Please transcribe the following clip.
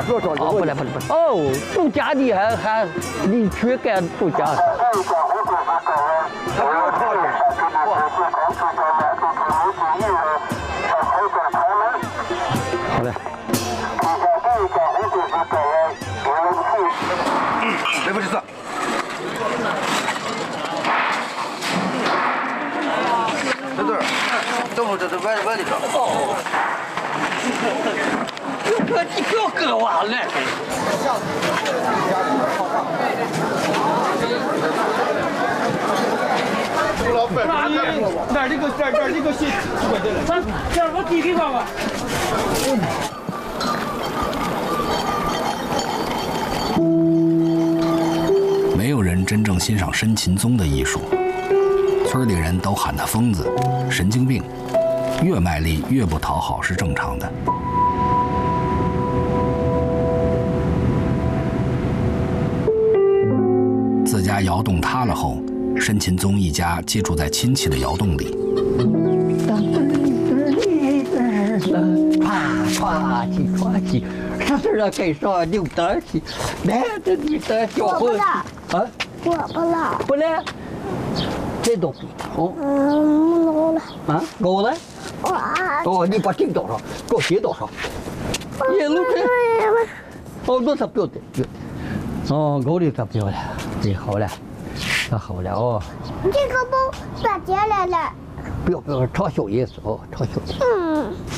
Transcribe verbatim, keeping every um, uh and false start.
说说。 哦，不来不来不来。哦，住家里还还你缺干住家。 他不要讨厌。 好嘞。 嗯，来不及了。在这儿，正好在这外外里头。哦。 哥，你不要割完了。 老板，哪这个这这这个是我的了？咱这我弟弟爸爸。 没有人真正欣赏申擒宗的艺术，村里人都喊他疯子、神经病，越卖力越不讨好是正常的。自家窑洞塌了后，申擒宗一家借住在亲戚的窑洞里。 歘歘起歘起，啥事啊？该上牛蛋去，来，这你这小伙啊， 我不了， 不来，这都哦， 嗯，老了， 啊，够了。 我哦，你把这多少，给我写多少？一路去。哦，那才不要的，不要的。哦，够的才不要了，这好了，那好了哦。 这个不短节来了。 不要不要，炒小叶子哦，炒小叶。 嗯。